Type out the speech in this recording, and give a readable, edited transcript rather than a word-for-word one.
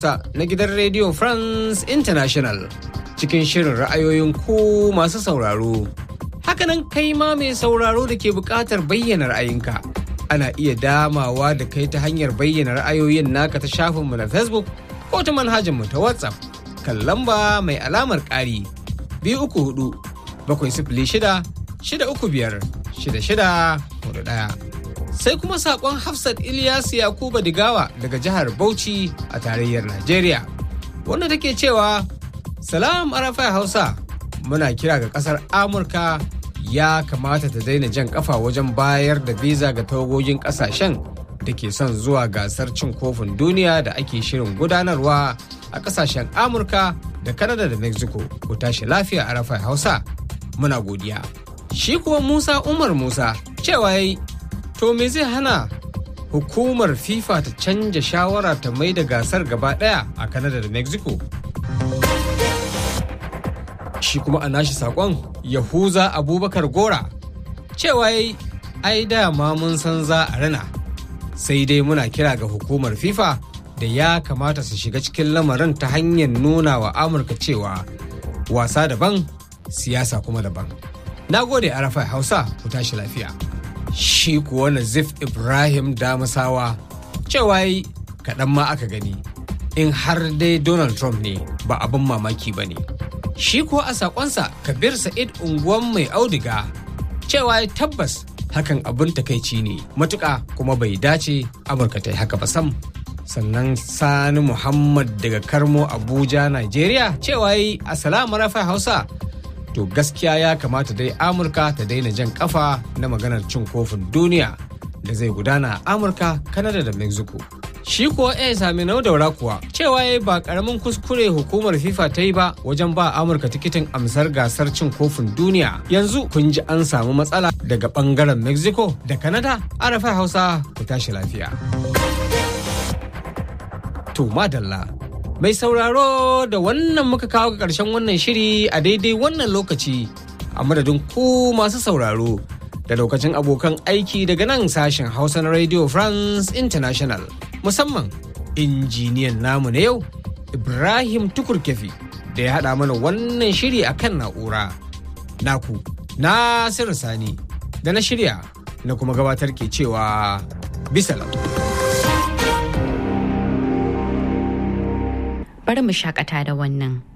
na gidan Radio France International cikin shirin ra'ayoyin ku masu sauraro. Hakanan kai ma mai sauraro da ke buƙatar bayyana ra'ayinka. Ana iya damawa da kai ta hanyar bayyana ra'ayoyin naka ta shafinmu na Facebook ko ta manhajarmu ta WhatsApp kan lamba mai alamar ƙari 234-635-6641. Sai kuma saƙon Hafsat Ilyas Yakuba Digawa daga jihar Bauchi a tarayyar Najeriya, wanda take cewa Salam Arafai Hausa, muna kira ga ƙasar Amurka ya kamata ta daina jan ƙafa wajen bayar da biza ga tawagogin ƙasashen da ke son zuwa gasar cin kofin duniya da ake shirin gudanarwa a ƙasashen Amurka da Canada da Mexico. Ku tashi lafiya Arafai Hausa, muna godiya. Shi kuwa Musa Umar Musa cewa yayi, to me zai hana hukumar FIFA ta canja shawara ta mai da gasar gaba ɗaya a Canada da Mexico? Shi kuma a nashi saƙon Yahuza Abubakar Gora cewa yayi, ai dama mun san za a rana, sai dai muna kira ga hukumar FIFA da ya kamata su shiga cikin lamarin ta hanyar nuna wa Amurka cewa wasa daban, siyasa kuma daban. Na gode Arafai Hausa, ku tashi lafiya. Shi kuwa Nazif Ibrahim Damasawa cewa yi kaɗan ma aka gani, in har dai Donald Trump ne ba abin mamaki ba ne. Shi kuwa a saƙonsa Kabir Sa'id unguwan mai audiga cewa ya tabbas hakan abin takaici ne matuƙa, kuma bai dace Amurka ta yi haka ba sam. Sannan Sani Muhammad daga Karmo Abuja, Najeriya cewa yi Assalamu Arafai Hausa, to gaskiya ya kamata dai Amurka ta daina jan kafa na maganar cin kofin duniya da zai gudana a Amurka, Canada da Mexico. Shi kuwa sami nau daura kuwa cewa ya ba karamin kuskure hukumar FIFA ta yi ba wajen ba Amurka tikitin amsar gasar cin kofin duniya. Yanzu kun ji an samu matsala daga bangaren Mexico da Canada. Arafai Hausa, ku tashi lafiya. To madalla. Mai sauraro da wannan muka kawo ga ƙarshen wannan shiri a daidai wannan lokaci, a madadin ku masu sauraro da lokacin abokan aiki daga nan sashen Hausa na Radio France International, musamman injiniyan namu na yau Ibrahim Tukur Kefi da ya haɗa mana wannan shiri a kan na'ura. Naku Nasiru Sani da na shirya na kuma gabatar ke cewa bisalam. Bari mu shakata da wannan.